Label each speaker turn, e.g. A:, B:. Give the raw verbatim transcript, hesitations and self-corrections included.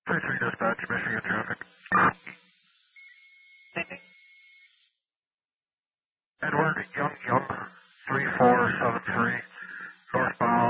A: three three dispatch, Michigan traffic. Edward Young Young, three four seven three, northbound.